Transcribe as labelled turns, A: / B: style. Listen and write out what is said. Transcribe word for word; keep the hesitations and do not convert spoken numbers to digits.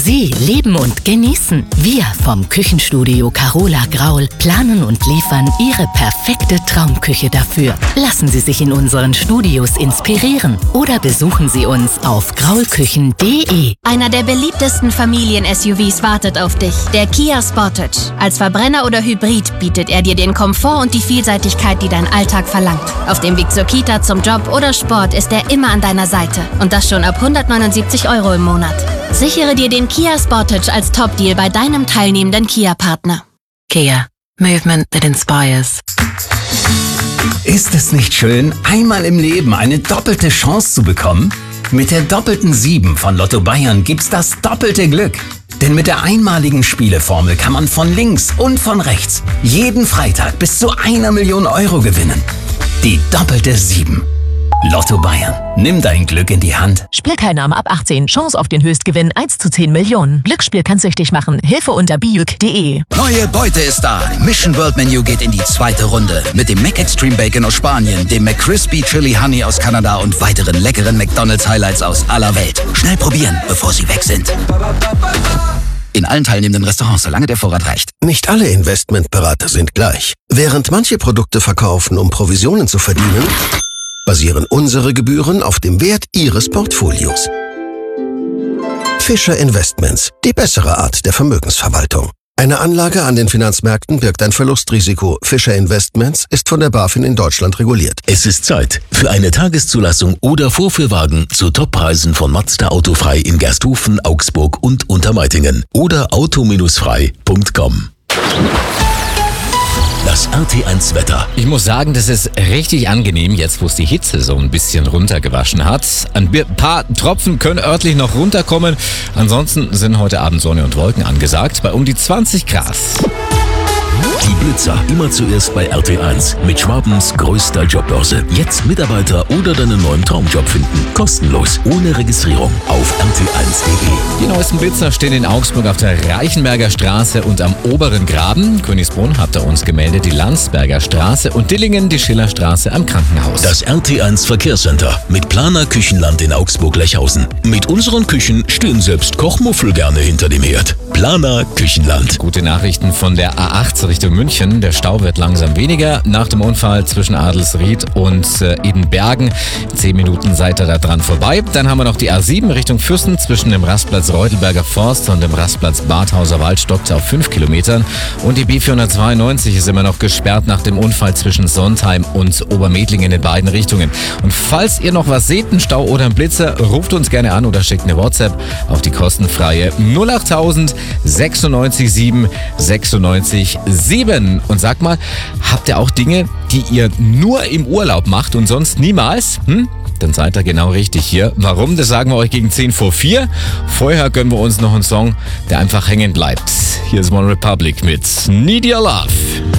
A: Sie leben und genießen. Wir vom Küchenstudio Carola Graul planen und liefern Ihre perfekte Traumküche dafür. Lassen Sie sich in unseren Studios inspirieren oder besuchen Sie uns auf graulküchen punkt de.
B: Einer der beliebtesten Familien-S U Vs wartet auf dich, der Kia Sportage. Als Verbrenner oder Hybrid bietet er dir den Komfort und die Vielseitigkeit, die dein Alltag verlangt. Auf dem Weg zur Kita, zum Job oder Sport ist er immer an deiner Seite. Und das schon ab hundertneunundsiebzig Euro im Monat. Sichere dir den Kia Sportage als Top-Deal bei deinem teilnehmenden Kia-Partner.
C: Kia. Movement that inspires.
D: Ist es nicht schön, einmal im Leben eine doppelte Chance zu bekommen? Mit der doppelten sieben von Lotto Bayern gibt's das doppelte Glück. Denn mit der einmaligen Spieleformel kann man von links und von rechts jeden Freitag bis zu einer Million Euro gewinnen. Die doppelte sieben. Lotto Bayern. Nimm dein Glück in die Hand.
E: Spielteilnahme ab achtzehn. Chance auf den Höchstgewinn eins zu zehn Millionen. Glücksspiel kann süchtig machen. Hilfe unter biuk punkt de.
F: Neue Beute ist da. Mission World Menu geht in die zweite Runde. Mit dem Mac Extreme Bacon aus Spanien, dem McCrispy Chili Honey aus Kanada und weiteren leckeren McDonald's Highlights aus aller Welt. Schnell probieren, bevor sie weg sind. In allen teilnehmenden Restaurants, solange der Vorrat reicht.
G: Nicht alle Investmentberater sind gleich. Während manche Produkte verkaufen, um Provisionen zu verdienen, basieren unsere Gebühren auf dem Wert Ihres Portfolios. Fischer Investments, die bessere Art der Vermögensverwaltung. Eine Anlage an den Finanzmärkten birgt ein Verlustrisiko. Fischer Investments ist von der BaFin in Deutschland reguliert.
H: Es ist Zeit für eine Tageszulassung oder Vorführwagen zu Toppreisen von Mazda Autofrei in Gersthofen, Augsburg und Untermeitingen oder auto frei punkt com. Das R T eins Wetter.
I: Ich muss sagen, das ist richtig angenehm, jetzt wo es die Hitze so ein bisschen runtergewaschen hat. Ein paar Tropfen können örtlich noch runterkommen. Ansonsten sind heute Abend Sonne und Wolken angesagt bei um die zwanzig Grad.
H: Die Blitzer immer zuerst bei R T eins mit Schwabens größter Jobbörse. Jetzt Mitarbeiter oder deinen neuen Traumjob finden. Kostenlos, ohne Registrierung auf r t eins punkt de.
I: Die neuesten Blitzer stehen in Augsburg auf der Reichenberger Straße und am Oberen Graben. Königsbrunn hat er uns gemeldet, die Landsberger Straße und Dillingen die Schillerstraße am Krankenhaus.
H: Das R T eins Verkehrscenter mit Planer Küchenland in Augsburg-Lechhausen. Mit unseren Küchen stehen selbst Kochmuffel gerne hinter dem Herd. Planer Küchenland.
I: Gute Nachrichten von der A acht Richtung München. Der Stau wird langsam weniger. Nach dem Unfall zwischen Adelsried und äh, Edenbergen. Zehn Minuten seid ihr da dran vorbei. Dann haben wir noch die A sieben Richtung Fürsten zwischen dem Rastplatz Reutelberger Forst und dem Rastplatz Badhauser Wald stockt auf fünf Kilometern. Und die B vierhundertzweiundneunzig ist immer noch gesperrt nach dem Unfall zwischen Sontheim und Obermedlingen in beiden Richtungen. Und falls ihr noch was seht, einen Stau oder einen Blitzer, ruft uns gerne an oder schickt eine WhatsApp auf die kostenfreie null achttausend sechsundneunzig sieben sechsundneunzig sieben. Und sag mal, habt ihr auch Dinge, die ihr nur im Urlaub macht und sonst niemals? Hm? Dann seid ihr genau richtig hier. Warum? Das sagen wir euch gegen zehn vor vier. Vorher gönnen wir uns noch einen Song, der einfach hängen bleibt. Hier ist One Republic mit Need Your Love.